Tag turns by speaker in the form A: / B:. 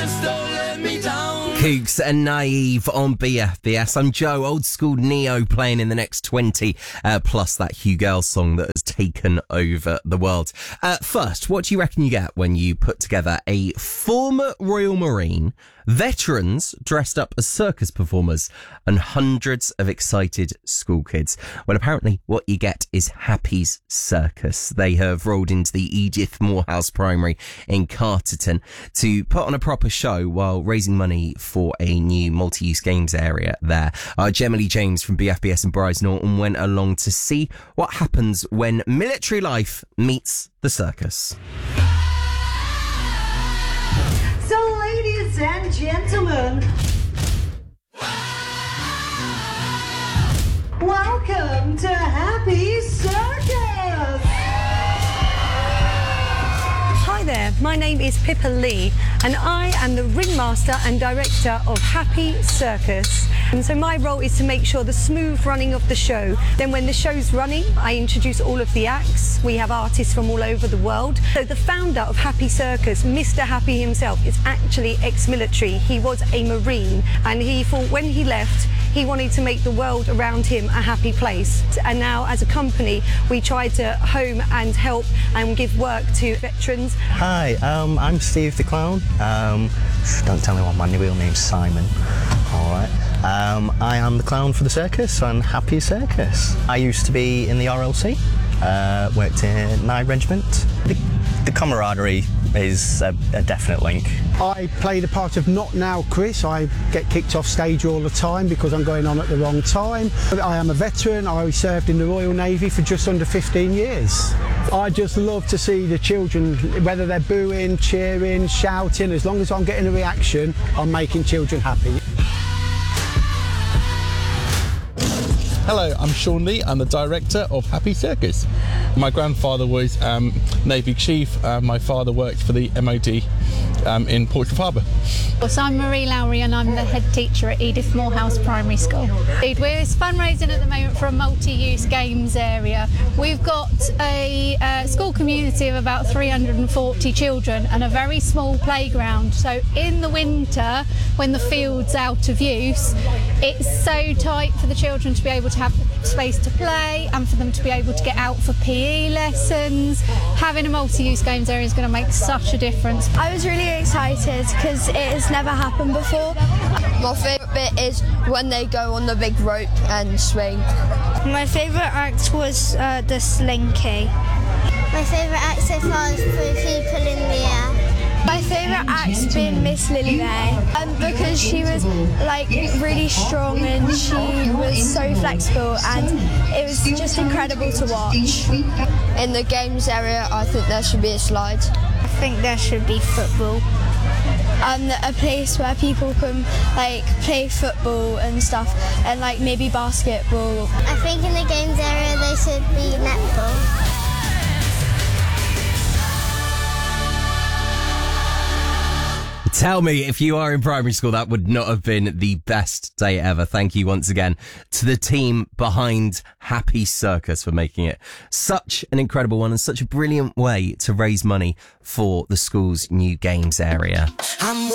A: Kooks and Naive on BFBS. I'm Joe, old school Neo, playing in the next 20, plus that Hugh Girls song that has taken over the world. First, what do you reckon you get when you put together a former Royal Marine, veterans dressed up as circus performers, and hundreds of excited school kids? Well, apparently what you get is Happy's Circus. They have rolled into the Edith Morehouse Primary in Carterton to put on a proper show while raising money for a new multi-use games area there. Gemma James from BFBS and Bryce Norton went along to see what happens when military life meets the circus.
B: So, ladies and gentlemen, welcome to Happy Circus!
C: Hi there, my name is Pippa Lee and I am the ringmaster and director of Happy Circus. And so my role is to make sure the smooth running of the show. Then when the show's running, I introduce all of the acts. We have artists from all over the world. So the founder of Happy Circus, Mr. Happy himself, is actually ex-military. He was a Marine and he thought when he left, he wanted to make the world around him a happy place. And now as a company, we try to home and help and give work to veterans.
D: Hi, I'm Steve the Clown. Don't tell anyone, my real name's Simon. All right. I am the clown for the circus on Happy Circus. I used to be in the RLC, worked in 9 Regiment. The camaraderie is a definite link.
E: I play the part of Not Now Chris. I get kicked off stage all the time because I'm going on at the wrong time. I am a veteran. I served in the Royal Navy for just under 15 years. I just love to see the children, whether they're booing, cheering, shouting, as long as I'm getting a reaction, I'm making children happy.
F: Hello, I'm Sean Lee. I'm the director of Happy Circus. My grandfather was Navy Chief. My father worked for the MOD in Portsmouth Harbour.
G: So I'm Marie Lowry and I'm the head teacher at Edith Morehouse Primary School. We're fundraising at the moment for a multi-use games area. We've got a school community of about 340 children and a very small playground. So in the winter, when the field's out of use, it's so tight for the children to be able to have space to play and for them to be able to get out for PE lessons. Having a multi-use games area is going to make such a difference.
H: I was really excited because it has never happened before.
I: My favourite bit is when they go on the big rope and swing.
H: My favourite act was the slinky.
J: My favourite act so far is putting people in the air.
H: My favourite act's been Miss Lily May, because she was like really strong and she was so flexible and it was just incredible to watch.
I: In the games area, I think there should be a slide.
H: I think there should be football. A place where people can like play football and stuff and like maybe basketball.
J: I think in the games area there should be netball.
A: Tell me, if you are in primary school, that would not have been the best day ever. Thank you once again to the team behind Happy Circus for making it such an incredible one and such a brilliant way to raise money for the school's new games area.